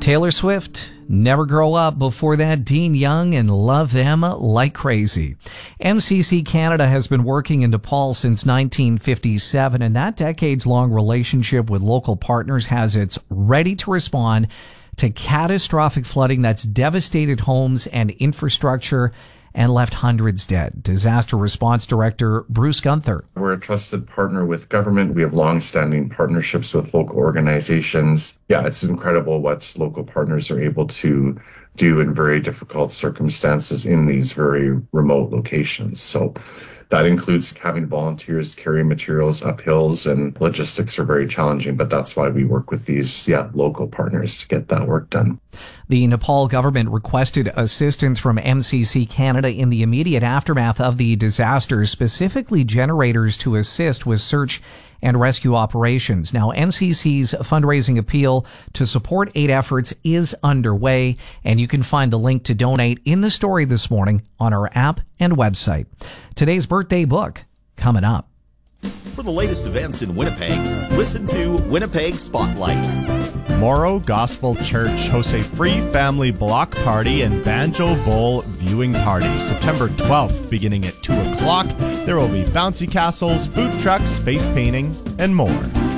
Taylor Swift, Never Grow Up. Before that, Dean Young and Love Them Like Crazy. MCC Canada has been working in Nepal since 1957, and that decades-long relationship with local partners has its ready to respond to catastrophic flooding that's devastated homes and infrastructure and left hundreds dead. Disaster Response Director Bruce Gunther. We're a trusted partner with government. We have long-standing partnerships with local organizations. Yeah, it's incredible what local partners are able to do in very difficult circumstances in these very remote locations. So that includes having volunteers carry materials up hills, and logistics are very challenging, but that's why we work with these local partners to get that work done. The Nepal government requested assistance from MCC Canada in the immediate aftermath of the disaster, specifically generators to assist with search and rescue operations. Now, MCC's fundraising appeal to support aid efforts is underway, and you can find the link to donate in the story this morning on our app and website. Today's birthday book coming up. For the latest events in Winnipeg, listen to Winnipeg Spotlight. Morrow Gospel Church hosts a free family block party and banjo bowl viewing party September 12th, beginning at 2 o'clock. There will be bouncy castles, food trucks, face painting, and more.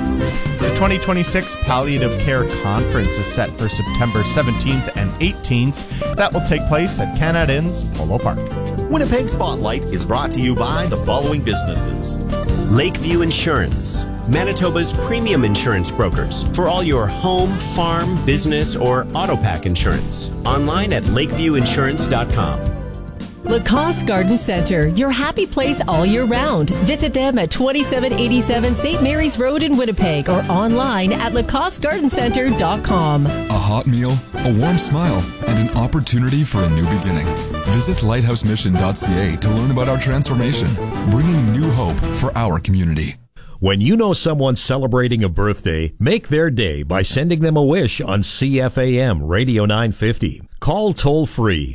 The 2026 Palliative Care Conference is set for September 17th and 18th. That will take place at Canada Inn's Polo Park. Winnipeg Spotlight is brought to you by the following businesses. Lakeview Insurance, Manitoba's premium insurance brokers for all your home, farm, business, or auto pack insurance. Online at lakeviewinsurance.com. Lacoste Garden Center, your happy place all year round. Visit them at 2787 St. Mary's Road in Winnipeg or online at lacostegardencenter.com. A hot meal, a warm smile, and an opportunity for a new beginning. Visit lighthousemission.ca to learn about our transformation, bringing new hope for our community. When you know someone's celebrating a birthday, make their day by sending them a wish on CFAM Radio 950. Call toll-free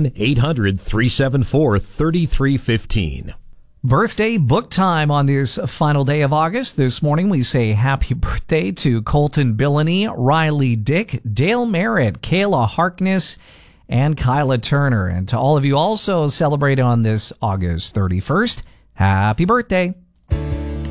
1-800-374-3315. Birthday book time on this final day of August. This morning we say happy birthday to Colton Billany, Riley Dick, Dale Merritt, Kayla Harkness, and Kyla Turner. And to all of you also celebrating on this August 31st, happy birthday.